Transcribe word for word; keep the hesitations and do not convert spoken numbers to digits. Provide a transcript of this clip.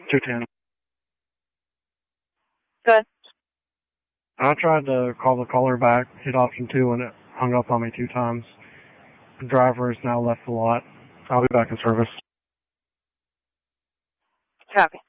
two ten. Good. I tried to call the caller back, hit option two, and it hung up on me two times. The driver has now left the lot. I'll be back in service. Copy.